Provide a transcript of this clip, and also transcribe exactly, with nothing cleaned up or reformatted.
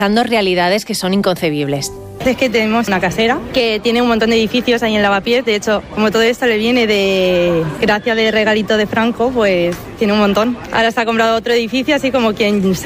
dando realidades que son inconcebibles. Es que tenemos una casera que tiene un montón de edificios ahí en Lavapiés. De hecho, como todo esto le viene de gracia de regalito de Franco, pues tiene un montón. Ahora se ha comprado otro edificio, así como quien